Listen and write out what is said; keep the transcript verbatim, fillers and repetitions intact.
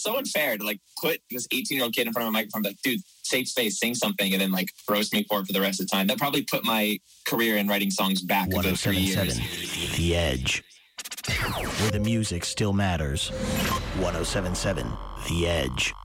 so unfair to like put this eighteen year old kid in front of a microphone, like, dude, save space, sing something, and then like roast me for it for the rest of the time. That probably put my career in writing songs back about three years. The Edge, where the music still matters. one oh seven point seven The Edge.